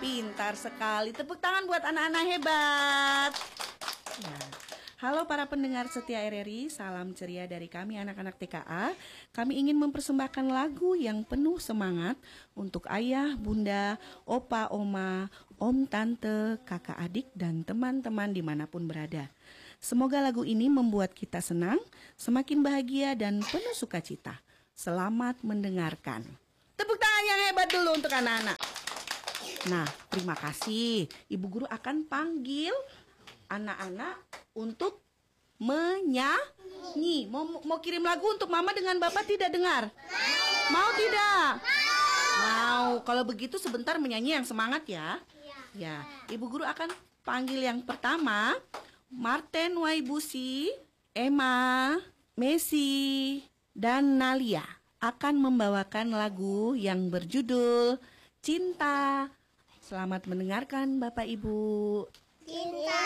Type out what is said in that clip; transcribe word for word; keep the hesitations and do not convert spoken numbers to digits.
Pintar sekali. Tepuk tangan buat anak-anak hebat. Nah, halo para pendengar setia R R I, salam ceria dari kami anak-anak T K A. Kami ingin mempersembahkan lagu yang penuh semangat untuk ayah, bunda, opa, oma, om, tante, kakak, adik, dan teman-teman dimanapun berada. Semoga lagu ini membuat kita senang, semakin bahagia, dan penuh sukacita. Selamat mendengarkan. Tepuk tangan yang hebat dulu untuk anak-anak. Nah, terima kasih. Ibu guru akan panggil anak-anak untuk menyanyi. Mau, mau kirim lagu untuk mama dengan bapak tidak dengar? Mau tidak? Mau. Kalau begitu sebentar menyanyi yang semangat ya. Ya, ibu guru akan panggil yang pertama. Marten Waibusi, Emma, Messi, dan Nalia akan membawakan lagu yang berjudul Cinta. Selamat mendengarkan Bapak Ibu. Cinta.